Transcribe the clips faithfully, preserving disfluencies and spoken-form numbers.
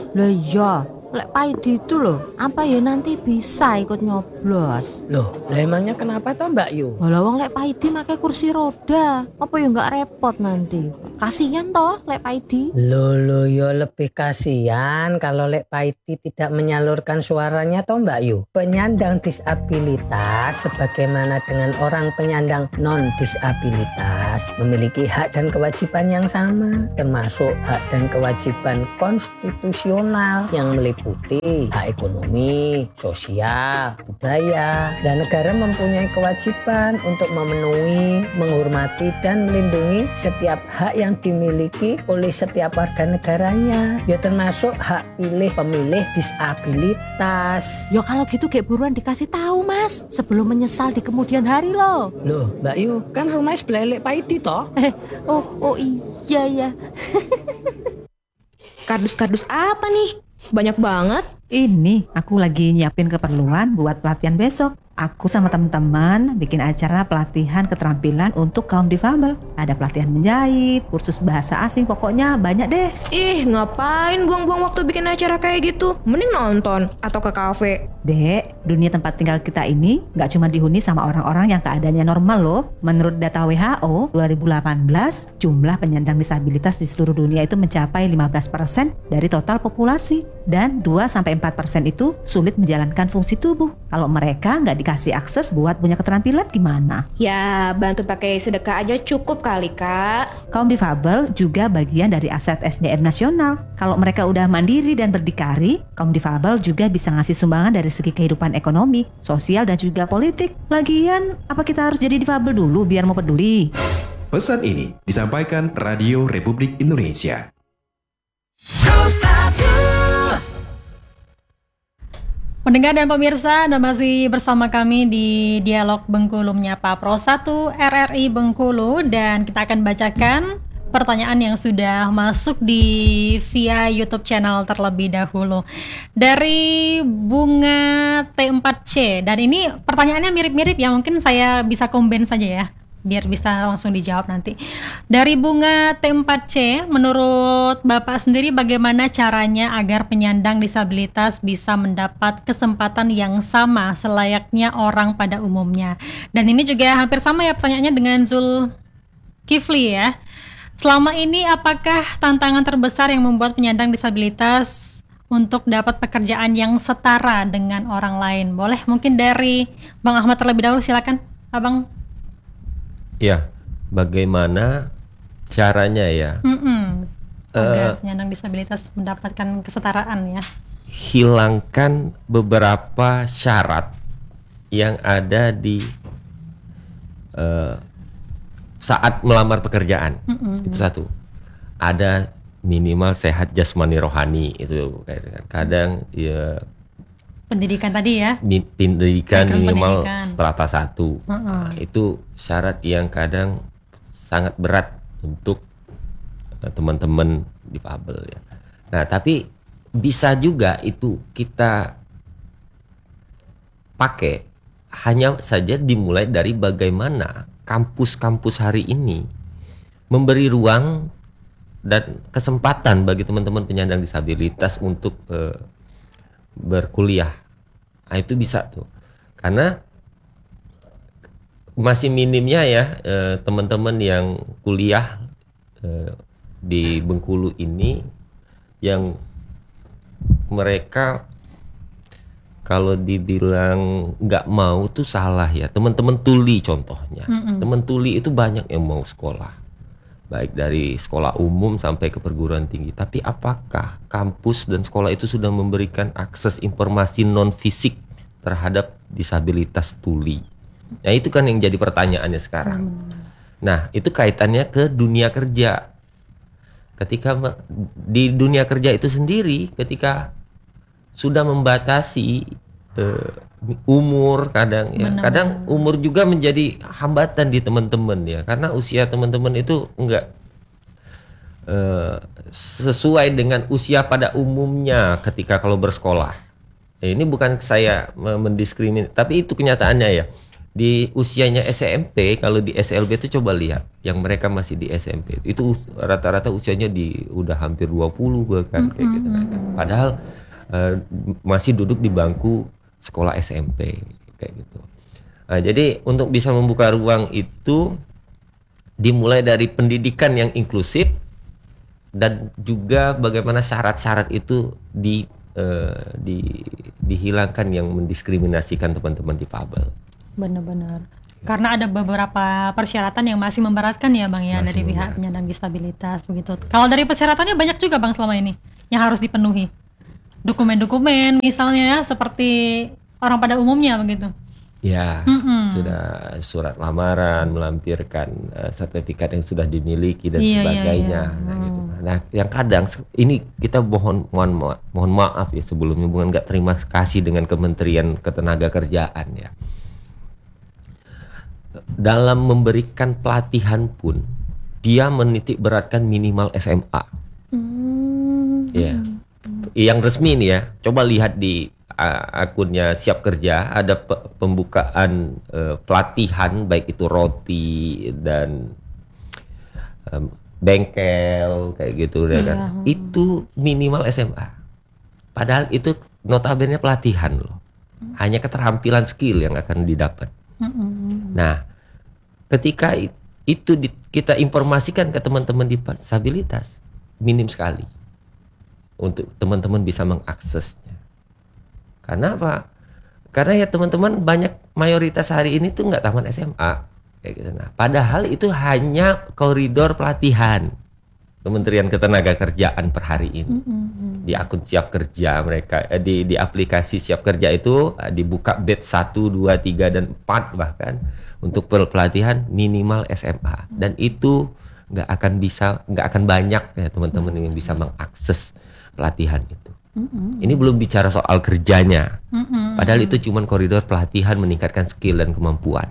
Lah iya, lek Paidi itu loh, apa ya nanti bisa ikut nyoblos? Loh, lah emangnya kenapa toh Mbak Yu? Walau wong lek Paidi pakai kursi roda, apa ya nggak repot nanti? Kasihan toh lek Paidi. Loh, loh, yo lebih kasihan kalau lek Paidi tidak menyalurkan suaranya toh Mbak Yu. Penyandang disabilitas sebagaimana dengan orang penyandang non disabilitas memiliki hak dan kewajiban yang sama, termasuk hak dan kewajiban konstitusional yang meliputi hak ekonomi, sosial, budaya, dan negara mempunyai kewajiban untuk memenuhi, menghormati, dan melindungi setiap hak yang dimiliki oleh setiap warga negaranya, ya termasuk hak pilih pemilih disabilitas. Ya kalau gitu kayak buruan dikasih tahu mas, sebelum menyesal di kemudian hari loh. Loh Mbak Yu, kan rumahnya sebelah lek Paidi toh? Eh, oh, oh iya ya. Kardus-kardus apa nih? Banyak banget. Ini aku lagi nyiapin keperluan buat pelatihan besok. Aku sama teman-teman bikin acara pelatihan keterampilan untuk kaum difabel. Ada pelatihan menjahit, kursus bahasa asing, pokoknya banyak deh. Ih, ngapain buang-buang waktu bikin acara kayak gitu? Mending nonton atau ke kafe. Dek, dunia tempat tinggal kita ini gak cuma dihuni sama orang-orang yang keadaannya normal loh. Menurut data W H O dua ribu delapan belas, jumlah penyandang disabilitas di seluruh dunia itu mencapai lima belas persen dari total populasi. Dan dua sampai empat persen itu sulit menjalankan fungsi tubuh. Kalau mereka gak dikasih akses buat punya keterampilan gimana? Ya, bantu pakai sedekah aja cukup kali, Kak. Kaum difabel juga bagian dari aset S D M nasional. Kalau mereka udah mandiri dan berdikari, kaum difabel juga bisa ngasih sumbangan dari segi kehidupan ekonomi, sosial, dan juga politik. Lagian, apa kita harus jadi difabel dulu biar mau peduli? Pesan ini disampaikan Radio Republik Indonesia. Pendengar dan pemirsa, Anda masih bersama kami di Dialog Bengkulu Menyapa Pro satu R R I Bengkulu, dan kita akan bacakan pertanyaan yang sudah masuk di via YouTube channel terlebih dahulu dari Bunga T empat C, dan ini pertanyaannya mirip-mirip ya, mungkin saya bisa combine saja ya biar bisa langsung dijawab nanti. Dari Bunga T empat C, menurut Bapak sendiri bagaimana caranya agar penyandang disabilitas bisa mendapat kesempatan yang sama selayaknya orang pada umumnya? Dan ini juga hampir sama ya pertanyaannya dengan Zul Kifli ya. Selama ini apakah tantangan terbesar yang membuat penyandang disabilitas untuk dapat pekerjaan yang setara dengan orang lain? Boleh mungkin dari Bang Ahmad terlebih dahulu, silakan Abang. Ya, bagaimana caranya ya? Mm-mm. Agar Uh, penyandang disabilitas mendapatkan kesetaraan ya. hilangkan beberapa syarat yang ada di uh, saat melamar pekerjaan. Mm-mm. Itu satu. Ada minimal sehat jasmani rohani, itu kadang ya Pendidikan tadi ya. mi- pendidikan Background minimal pendidikan. strata satu. Mm-mm. Nah, itu syarat yang kadang sangat berat untuk uh, teman-teman difabel ya. Nah, tapi bisa juga itu kita pakai, hanya saja dimulai dari bagaimana kampus-kampus hari ini memberi ruang dan kesempatan bagi teman-teman penyandang disabilitas untuk uh, berkuliah. Nah, itu bisa tuh. Karena masih minimnya ya eh, teman-teman yang kuliah eh, di Bengkulu ini yang mereka kalau dibilang nggak mau tuh salah ya. Teman-teman tuli contohnya. Mm-mm. Teman tuli itu banyak yang mau sekolah. Baik dari sekolah umum sampai ke perguruan tinggi. Tapi apakah kampus dan sekolah itu sudah memberikan akses informasi non fisik terhadap disabilitas tuli? Nah, itu kan yang jadi pertanyaannya sekarang. Hmm. Nah, itu kaitannya ke dunia kerja. Ketika me- di dunia kerja itu sendiri, ketika sudah membatasi eh, umur kadang ya, Benar. kadang umur juga menjadi hambatan di teman-teman ya, karena usia teman-teman itu enggak eh, sesuai dengan usia pada umumnya ketika kalau bersekolah. Ya, ini bukan saya me- mendiskriminasi, tapi itu kenyataannya ya. di usianya S M P, kalau di S L B itu coba lihat yang mereka masih di S M P itu rata-rata usianya di udah hampir dua puluh bahkan kayak gitu kan. Padahal uh, masih duduk di bangku sekolah S M P kayak gitu. Nah, jadi untuk bisa membuka ruang itu dimulai dari pendidikan yang inklusif dan juga bagaimana syarat-syarat itu di, uh, di dihilangkan yang mendiskriminasikan teman-teman difabel. Benar-benar. Karena ada beberapa persyaratan yang masih memberatkan ya Bang ya, Masih dari pihak memberatkan. penyandang disabilitas begitu. Kalau dari persyaratannya banyak juga Bang selama ini yang harus dipenuhi. Dokumen-dokumen misalnya ya, seperti orang pada umumnya begitu. Ya, Mm-mm. sudah surat lamaran, melampirkan uh, sertifikat yang sudah dimiliki dan Iya, iya, sebagainya. iya. Nah, gitu. Nah, yang kadang ini kita mohon mohon ma- mohon maaf ya sebelumnya, bukan nggak terima kasih dengan Kementerian Ketenagakerjaan ya. Dalam memberikan pelatihan pun dia menitik beratkan minimal S M A. Ya. Yang resmi nih ya. Coba lihat di uh, akunnya Siap Kerja ada pe- pembukaan uh, pelatihan baik itu roti dan um, bengkel kayak gitu ya kan. Itu minimal S M A. Padahal itu notabene pelatihan loh. Hanya keterampilan skill yang akan didapat. Nah, ketika it- itu di- kita informasikan ke teman-teman disabilitas, minim sekali untuk teman-teman bisa mengaksesnya. Karena apa? Karena ya teman-teman banyak mayoritas hari ini tuh nggak tamat S M A, kayak gitu. Nah, padahal itu hanya koridor pelatihan Kementerian Ketenagakerjaan per hari ini. Di akun Siap Kerja mereka eh, di di aplikasi Siap Kerja itu eh, dibuka batch satu, dua, tiga dan empat bahkan untuk pel- pelatihan minimal S M A dan itu nggak akan bisa nggak akan banyak ya teman-teman yang bisa mengakses pelatihan itu. Ini belum bicara soal kerjanya. Padahal itu cuma koridor pelatihan meningkatkan skill dan kemampuan.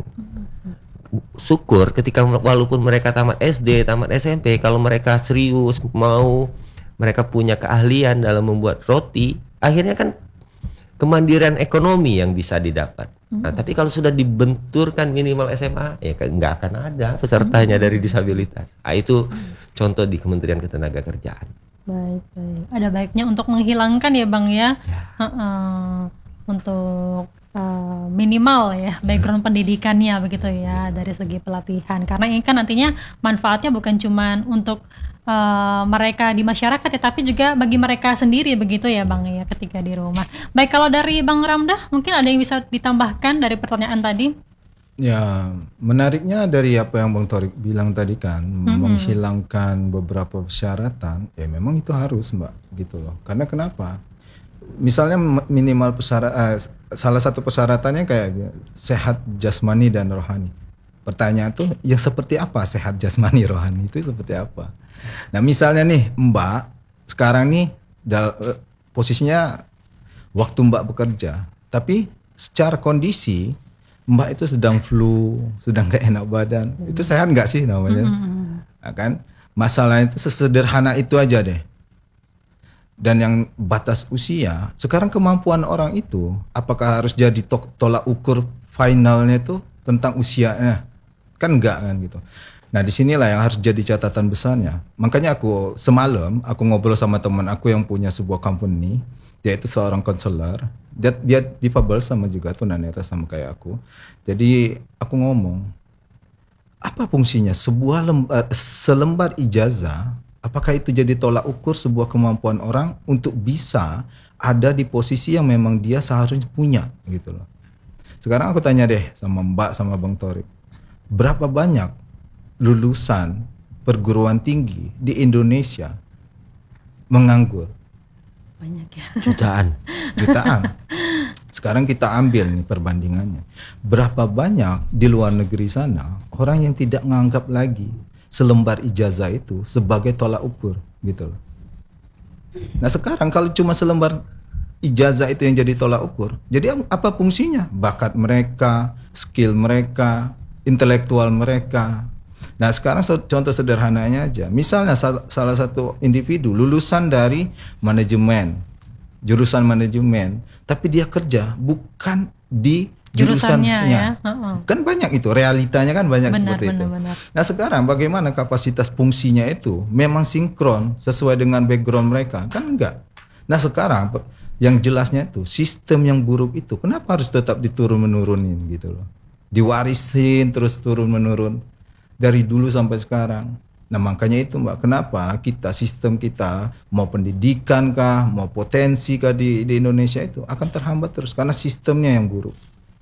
Syukur ketika walaupun mereka tamat S D, tamat S M P, kalau mereka serius mau mereka punya keahlian dalam membuat roti, akhirnya kan kemandirian ekonomi yang bisa didapat. Nah, tapi kalau sudah dibenturkan minimal S M A, ya kan nggak akan ada pesertanya dari disabilitas. Nah, itu contoh di Kementerian Ketenagakerjaan. Baik, baik. Ada baiknya untuk menghilangkan ya Bang ya. Ya. Heeh. Untuk eh, minimal ya background pendidikannya begitu ya dari segi pelatihan. Karena ini kan nantinya manfaatnya bukan cuman untuk eh, mereka di masyarakat ya, tapi juga bagi mereka sendiri begitu ya Bang ya ketika di rumah. Baik, kalau dari Bang Ramdah mungkin ada yang bisa ditambahkan dari pertanyaan tadi? Ya, menariknya dari apa yang Bang Torik bilang tadi kan, menghilangkan beberapa persyaratan, ya memang itu harus Mbak, gitu loh. Karena kenapa? Misalnya m- minimal persyaratan, salah satu persyaratannya kayak sehat jasmani dan rohani. Pertanyaan tuh, ya seperti apa sehat jasmani rohani itu seperti apa? Nah misalnya nih Mbak, sekarang nih dal- eh, posisinya waktu Mbak bekerja, tapi secara kondisi Mbak itu sedang flu, sedang gak enak badan, itu sehat nggak sih namanya? Nah, kan? Masalahnya itu sesederhana itu aja deh. Dan yang batas usia, sekarang kemampuan orang itu, apakah harus jadi to- tolak ukur finalnya itu tentang usianya? Kan enggak kan gitu. Nah disinilah yang harus jadi catatan besarnya. Makanya aku semalam aku ngobrol sama teman aku yang punya sebuah company, dia itu seorang konselor. Dia, dia difabel sama juga tunanetra sama kayak aku. Jadi aku ngomong, apa fungsinya sebuah lembar, selembar ijazah? Apakah itu jadi tolak ukur sebuah kemampuan orang untuk bisa ada di posisi yang memang dia seharusnya punya gitu loh. Sekarang aku tanya deh sama Mbak sama Bang Torik, berapa banyak lulusan perguruan tinggi di Indonesia menganggur? Banyak ya. Jutaan. Jutaan. Sekarang kita ambil nih perbandingannya. Berapa banyak di luar negeri sana orang yang tidak menganggap lagi selembar ijazah itu sebagai tolak ukur gitu loh. Nah sekarang kalau cuma selembar ijazah itu yang jadi tolak ukur, jadi apa fungsinya? Bakat mereka, skill mereka, intelektual mereka. Nah sekarang contoh sederhananya aja, misalnya salah satu individu lulusan dari manajemen, jurusan manajemen, tapi dia kerja bukan di Jurusannya jurusannya. ya. Heeh. Kan banyak itu, realitanya kan banyak Benar, seperti itu. benar, benar. Nah sekarang bagaimana kapasitas fungsinya itu memang sinkron sesuai dengan background mereka? Kan enggak. Nah sekarang yang jelasnya itu sistem yang buruk itu kenapa harus tetap diturun menurunin gitu loh, diwarisin terus turun menurun dari dulu sampai sekarang. Nah makanya itu Mbak, kenapa kita sistem kita mau pendidikan kah, mau potensi kah di, di Indonesia itu akan terhambat terus karena sistemnya yang buruk.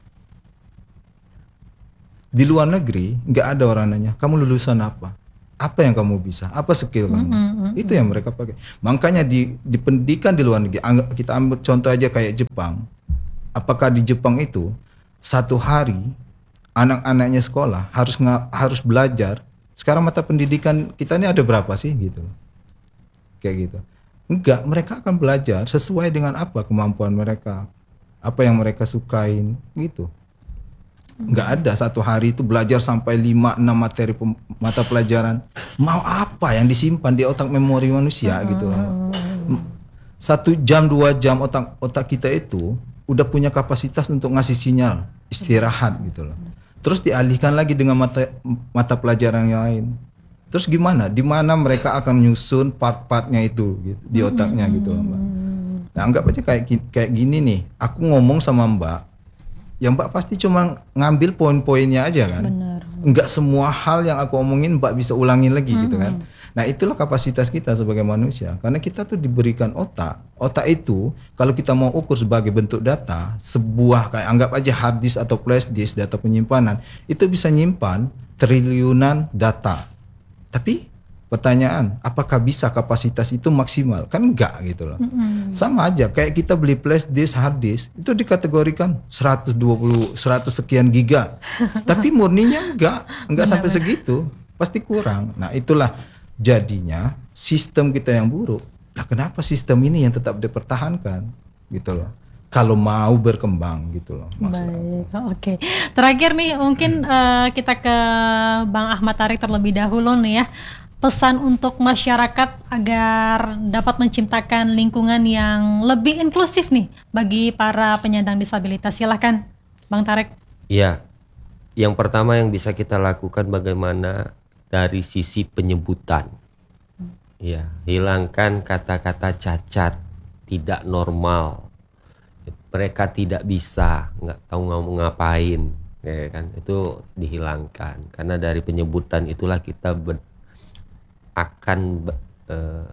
Di luar negeri nggak ada orang nanya kamu lulusan apa, apa yang kamu bisa, apa skill kamu, Mm-hmm. itu yang mereka pakai. Makanya di, di pendidikan di luar negeri, anggap- kita ambil contoh aja kayak Jepang. Apakah di Jepang itu satu hari anak-anaknya sekolah harus nga, harus belajar? Sekarang mata pendidikan kita ini ada berapa sih gitu, kayak gitu. Enggak, mereka akan belajar sesuai dengan apa kemampuan mereka, apa yang mereka sukain gitu. Enggak ada satu hari itu belajar sampai lima enam materi pem- mata pelajaran. Mau apa yang disimpan di otak memori manusia gitu loh. Satu jam dua jam otak otak kita itu udah punya kapasitas untuk ngasih sinyal istirahat gitu loh. Terus dialihkan lagi dengan mata mata pelajaran yang lain. Terus gimana? Di mana mereka akan nyusun part-partnya itu gitu, di otaknya gitu loh, Mbak. Nah, anggap aja kayak gi- kayak gini nih. Aku ngomong sama Mbak, ya Mbak pasti cuma ngambil poin-poinnya aja kan. Benar. Enggak semua hal yang aku omongin Mbak bisa ulangin lagi gitu kan. Nah itulah kapasitas kita sebagai manusia. Karena kita tuh diberikan otak. Otak itu kalau kita mau ukur sebagai bentuk data, sebuah kayak anggap aja hard disk atau flash disk data penyimpanan, itu bisa nyimpan triliunan data. Tapi pertanyaan, apakah bisa kapasitas itu maksimal? Kan enggak gitu loh. Sama aja kayak kita beli flash disk, hard disk itu dikategorikan seratus dua puluh, seratus sekian giga. Tapi murninya enggak, enggak sampai segitu. Pasti kurang. Nah, itulah jadinya sistem kita yang buruk. Nah, kenapa sistem ini yang tetap dipertahankan gitu loh? Kalau mau berkembang gitu loh maksudnya. Baik, oke. Terakhir nih mungkin eh, kita ke Bang Ahmad Tarik terlebih dahulu nih ya. Pesan untuk masyarakat agar dapat menciptakan lingkungan yang lebih inklusif nih bagi para penyandang disabilitas. Silakan Bang Tarik. Iya, yang pertama yang bisa kita lakukan bagaimana dari sisi penyebutan. Ya, hilangkan kata-kata cacat, tidak normal. Mereka tidak bisa, nggak tahu ngomong ngapain, ya kan? Itu dihilangkan. Karena dari penyebutan itulah kita ber, akan eh,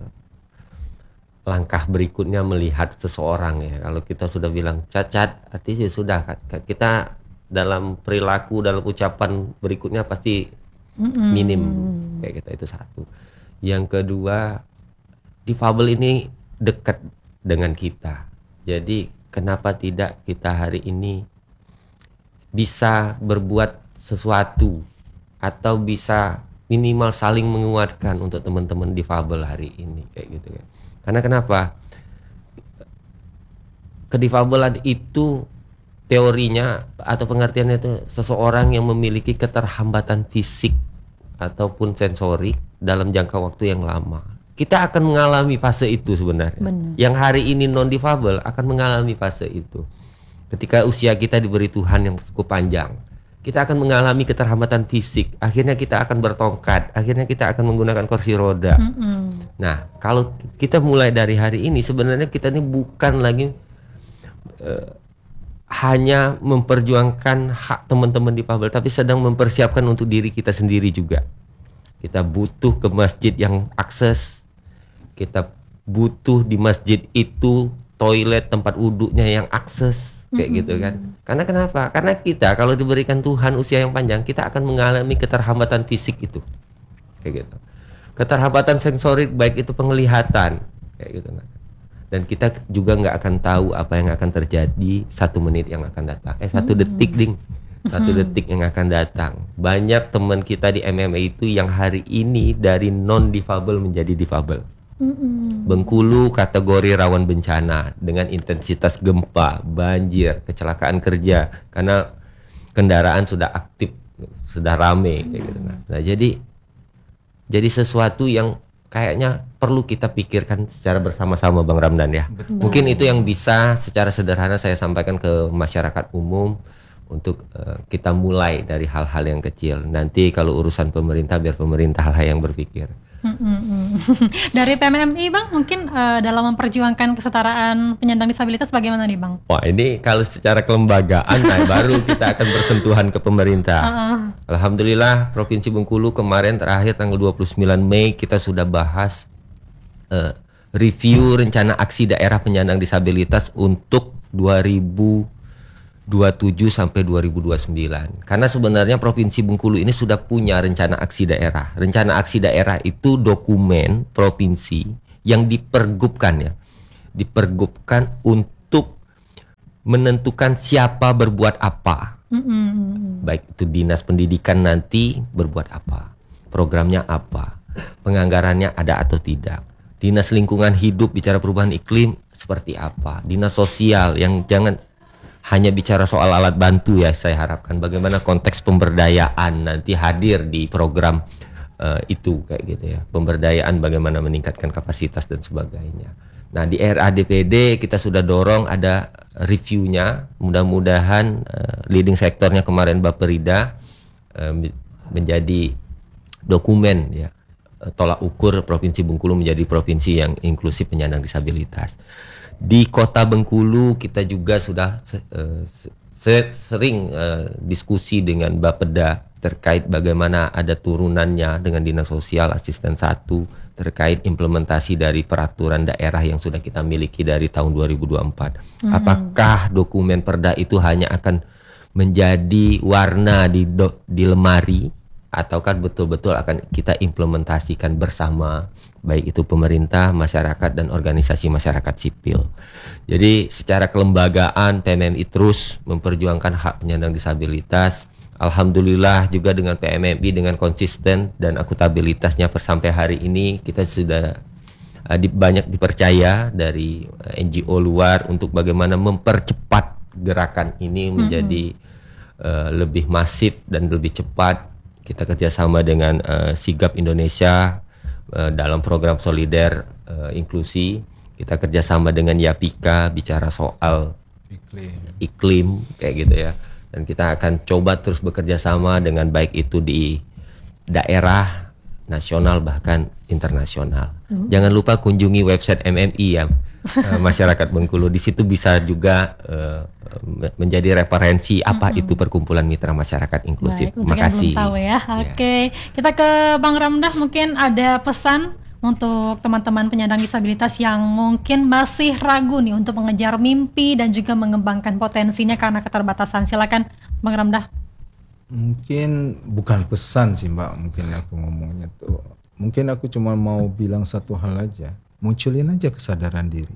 langkah berikutnya melihat seseorang ya. Kalau kita sudah bilang cacat, artinya sudah kita dalam perilaku, dalam ucapan berikutnya pasti minim kayak gitu. Itu satu. Yang kedua, difabel ini dekat dengan kita. Jadi kenapa tidak kita hari ini bisa berbuat sesuatu atau bisa minimal saling menguatkan untuk teman-teman difabel hari ini kayak gitu ya. Karena kenapa? Kedifabelan itu teorinya atau pengertiannya itu seseorang yang memiliki keterhambatan fisik ataupun sensorik dalam jangka waktu yang lama. Kita akan mengalami fase itu sebenarnya. Benar. Yang hari ini non difabel akan mengalami fase itu. Ketika usia kita diberi Tuhan yang cukup panjang, kita akan mengalami keterhambatan fisik. Akhirnya kita akan bertongkat. Akhirnya kita akan menggunakan kursi roda. Mm-mm. Nah, kalau kita mulai dari hari ini, sebenarnya kita ini bukan lagi uh, hanya memperjuangkan hak teman-teman difabel, tapi sedang mempersiapkan untuk diri kita sendiri juga. Kita butuh ke masjid yang akses. Kita butuh di masjid itu toilet, tempat wudhunya yang akses, kayak mm-hmm. gitu kan. Karena kenapa? Karena kita kalau diberikan Tuhan usia yang panjang, kita akan mengalami keterhambatan fisik itu, kayak gitu. Keterhambatan sensorik baik itu penglihatan, kayak gitu. Dan kita juga nggak akan tahu apa yang akan terjadi satu menit yang akan datang. Eh satu detik ding, satu detik yang akan datang. Banyak teman kita di M M A itu yang hari ini dari non difabel menjadi difabel. Mm-hmm. Bengkulu kategori rawan bencana dengan intensitas gempa, banjir, kecelakaan kerja karena kendaraan sudah aktif, sudah rame, kayak gitu. Nah jadi jadi sesuatu yang kayaknya perlu kita pikirkan secara bersama-sama Bang Ramdan ya. Betul. Mungkin itu yang bisa secara sederhana saya sampaikan ke masyarakat umum untuk uh, kita mulai dari hal-hal yang kecil. Nanti kalau urusan pemerintah biar pemerintah lah yang berpikir. Dari P M M I Bang, mungkin uh, dalam memperjuangkan kesetaraan penyandang disabilitas bagaimana nih Bang? Wah ini kalau secara kelembagaan nah, baru kita akan bersentuhan ke pemerintah. Uh-uh. Alhamdulillah Provinsi Bengkulu kemarin terakhir tanggal dua puluh sembilan Mei kita sudah bahas uh, review rencana aksi daerah penyandang disabilitas untuk dua ribu dua puluh tujuh sampai dua ribu dua puluh sembilan. Karena sebenarnya Provinsi Bengkulu ini sudah punya rencana aksi daerah. Rencana aksi daerah itu dokumen provinsi yang dipergubkan ya. Dipergubkan untuk menentukan siapa berbuat apa. Mm-hmm. Baik itu dinas pendidikan nanti berbuat apa. Programnya apa. Penganggarannya ada atau tidak. Dinas lingkungan hidup bicara perubahan iklim seperti apa. Dinas sosial yang jangan hanya bicara soal alat bantu ya, saya harapkan bagaimana konteks pemberdayaan nanti hadir di program uh, itu kayak gitu ya. Pemberdayaan bagaimana meningkatkan kapasitas dan sebagainya. Nah di R A D P D kita sudah dorong ada reviewnya. Mudah-mudahan uh, leading sektornya kemarin Baperida uh, menjadi dokumen ya tolak ukur Provinsi Bengkulu menjadi provinsi yang inklusif penyandang disabilitas. Di Kota Bengkulu kita juga sudah uh, sering uh, diskusi dengan Bapeda terkait bagaimana ada turunannya dengan Dinas Sosial Asisten satu terkait implementasi dari peraturan daerah yang sudah kita miliki dari tahun dua ribu dua puluh empat. Mm-hmm. Apakah dokumen perda itu hanya akan menjadi warna di do, di lemari ataukah betul-betul akan kita implementasikan bersama, baik itu pemerintah, masyarakat, dan organisasi masyarakat sipil. Jadi secara kelembagaan P M M I terus memperjuangkan hak penyandang disabilitas. Alhamdulillah juga dengan P M M I dengan konsisten dan akuntabilitasnya sampai hari ini kita sudah uh, di, banyak dipercaya dari uh, N G O luar untuk bagaimana mempercepat gerakan ini menjadi mm-hmm. uh, lebih masif dan lebih cepat. Kita kerjasama dengan uh, Sigap Indonesia uh, dalam program solider uh, inklusi. Kita kerjasama dengan Yapika bicara soal iklim. iklim kayak gitu ya. Dan kita akan coba terus bekerja sama dengan baik itu di daerah, nasional bahkan internasional. Hmm. Jangan lupa kunjungi website M M I ya uh, masyarakat Bengkulu. Di situ bisa juga uh, menjadi referensi apa mm-hmm. itu perkumpulan mitra masyarakat inklusif. Baik, untuk makasih. Yang belum tahu ya. Oke, okay. Kita ke Bang Ramdah, mungkin ada pesan untuk teman-teman penyandang disabilitas yang mungkin masih ragu nih untuk mengejar mimpi dan juga mengembangkan potensinya karena keterbatasan. Silakan Bang Ramdah. Mungkin bukan pesan sih Mbak, mungkin aku ngomongnya tuh. Mungkin aku cuma mau bilang satu hal aja. Munculin aja kesadaran diri.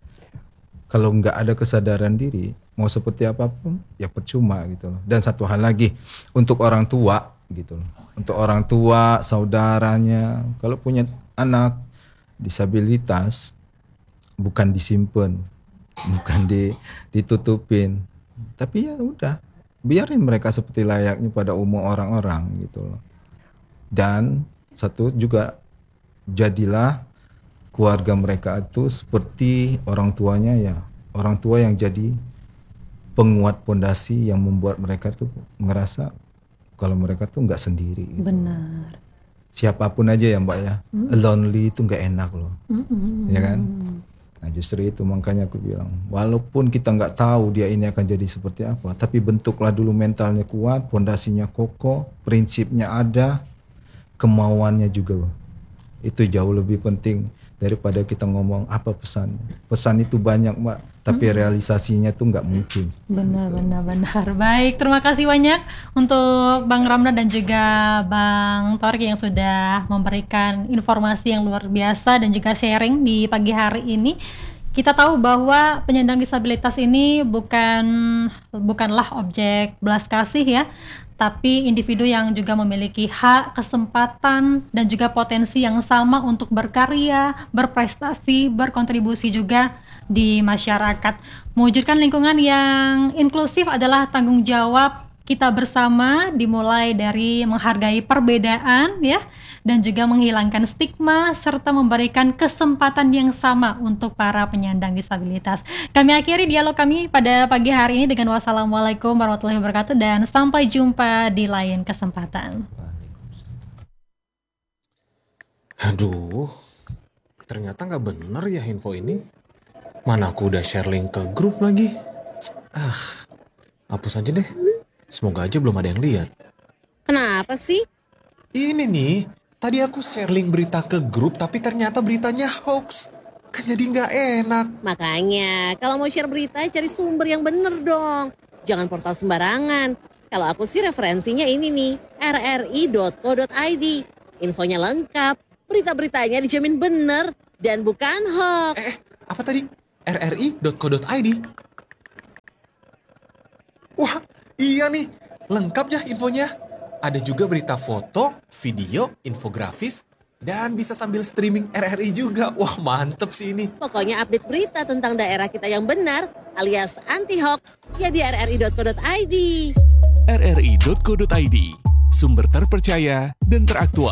Kalau nggak ada kesadaran diri, mau seperti apapun, ya percuma gitu loh. Dan satu hal lagi, untuk orang tua gitu loh. Untuk orang tua, saudaranya, kalau punya anak disabilitas, bukan disimpan, bukan di, ditutupin. Tapi ya udah, biarin mereka seperti layaknya pada umum orang-orang gitu loh. Dan satu juga, jadilah keluarga mereka itu seperti orang tuanya ya, orang tua yang jadi penguat pondasi yang membuat mereka tuh ngerasa kalau mereka tuh nggak sendiri. Gitu. Benar. Siapapun aja ya Mbak ya, mm. lonely itu nggak enak loh, mm-hmm. ya kan? Nah justru itu makanya aku bilang, walaupun kita nggak tahu dia ini akan jadi seperti apa, tapi bentuklah dulu mentalnya kuat, pondasinya kokoh, prinsipnya ada, kemauannya juga. Itu jauh lebih penting daripada kita ngomong apa pesannya. Pesan itu banyak Mbak, tapi hmm. realisasinya tuh nggak mungkin. Benar, benar, benar. Baik, terima kasih banyak untuk Bang Ramdah dan juga Bang Torik yang sudah memberikan informasi yang luar biasa dan juga sharing di pagi hari ini. Kita tahu bahwa penyandang disabilitas ini bukan bukanlah objek belas kasih ya, tapi individu yang juga memiliki hak, kesempatan, dan juga potensi yang sama untuk berkarya, berprestasi, berkontribusi juga di masyarakat. Mewujudkan lingkungan yang inklusif adalah tanggung jawab kita bersama, dimulai dari menghargai perbedaan ya, dan juga menghilangkan stigma serta memberikan kesempatan yang sama untuk para penyandang disabilitas. Kami akhiri dialog kami pada pagi hari ini dengan wassalamualaikum warahmatullahi wabarakatuh dan sampai jumpa di lain kesempatan. Aduh, ternyata nggak bener ya info ini. Mana aku udah share link ke grup lagi. Ah, hapus aja deh. Semoga aja belum ada yang lihat. Kenapa sih? Ini nih, tadi aku share link berita ke grup tapi ternyata beritanya hoax. Kan jadi nggak enak. Makanya, kalau mau share berita cari sumber yang bener dong. Jangan portal sembarangan. Kalau aku sih referensinya ini nih, r r i dot co dot i d. Infonya lengkap, berita-beritanya dijamin bener dan bukan hoax. Eh, apa tadi? r r i dot co dot i d. Wah, iya nih, lengkap ya infonya. Ada juga berita foto, video, infografis, dan bisa sambil streaming R R I juga. Wah, mantep sih ini. Pokoknya update berita tentang daerah kita yang benar alias anti-hoax ya di r r i dot co dot i d. r r i dot co dot i d, sumber terpercaya dan teraktual.